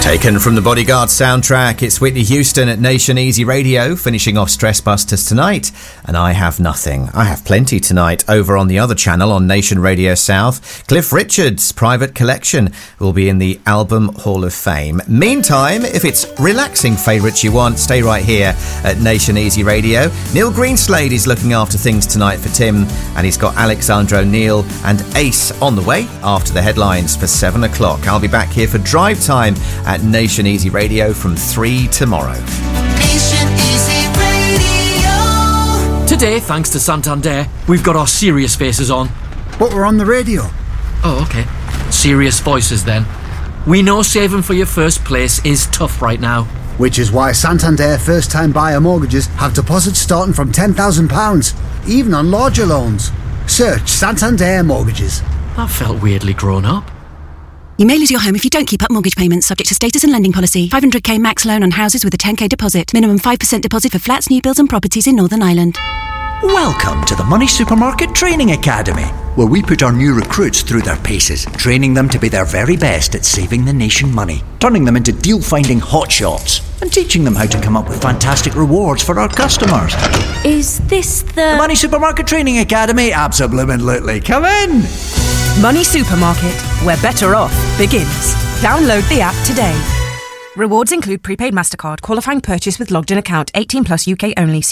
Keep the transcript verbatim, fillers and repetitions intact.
Taken from the Bodyguard soundtrack, it's Whitney Houston at Nation Easy Radio, finishing off Stress Busters tonight. And I have nothing. I have plenty tonight over on the other channel on Nation Radio South. Cliff Richard's Private Collection will be in the Album Hall of Fame. Meantime, if it's relaxing favourites you want, stay right here at Nation Easy Radio. Neil Greenslade is looking after things tonight for Tim, and he's got Alexandra O'Neill and Ace on the way after the headlines for seven o'clock. I'll be back here for Drive Time at Nation Easy Radio from three tomorrow. Nation Easy Radio. Today, thanks to Santander, we've got our serious faces on. But we're on the radio. Oh, okay. Serious voices then. We know saving for your first place is tough right now. Which is why Santander first-time buyer mortgages have deposits starting from ten thousand pounds, even on larger loans. Search Santander Mortgages. That felt weirdly grown up. You may lose your home if you don't keep up mortgage payments, subject to status and lending policy. five hundred k max loan on houses with a ten k deposit. Minimum five percent deposit for flats, new builds and properties in Northern Ireland. Welcome to the Money Supermarket Training Academy, where we put our new recruits through their paces, training them to be their very best at saving the nation money, turning them into deal-finding hotshots, and teaching them how to come up with fantastic rewards for our customers. Is this the... The Money Supermarket Training Academy? Absolutely. Come in! Money Supermarket, where better off begins. Download the app today. Rewards include prepaid MasterCard, qualifying purchase with logged in account, eighteen plus U K only.